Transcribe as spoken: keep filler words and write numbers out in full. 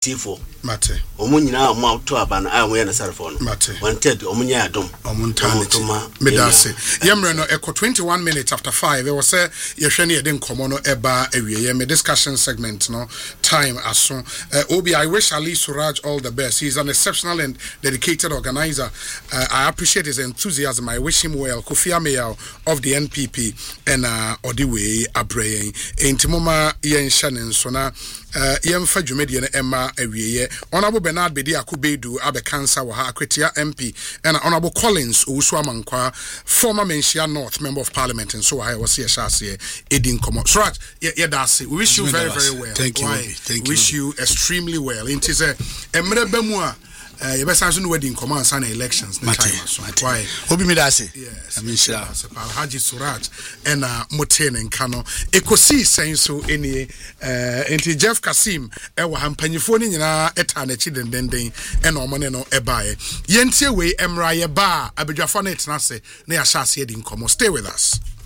Tifo Mate omunyina mu auto abana ayo ya na sarfo no Mate wanted omunya adom omuntana medase yemre no eko twenty-one minutes after five we say yehwe ne yede nkomo no eba awie me discussion segment no time aso uh, Obi, I wish Ali Suraj all the best. He's an exceptional and dedicated organizer. uh, I appreciate his enthusiasm. I wish him well. Kofi Ameyao of the N P P and uh, Odiwe Abreye Intimoma yen shanen so na uh, yemfa dwumedie no emma awieye. Honorable Bernard Bedi Akubedu abe cancer wa ha Akwetia M P and Honorable Collins Owusu Amankwa former Menchia North member of parliament and so I was here shase edin komo. So right, yeah, yeah that's it. We wish you very very well. Thank you. Thank you. Wish you extremely well. It is a emre bemu Uh, you best answer no wedding command sana elections the time so why obi me dase yes I mean sure Alhaji Suraj and uh Moten and Kano ekosi sen so any uh enti Jeff Kasim e wa hampanyifo ni nyina eta na chi dendenden e no mo ne no e bae yentie we emra ye ba abedwafo na etena se na ya hyase edi nkomo. Stay with us.